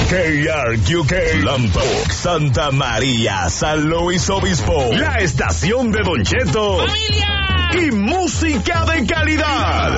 KRQK, Lompoc, Santa María, San Luis Obispo, la estación de Don Cheto, ¡familia! Y música de calidad.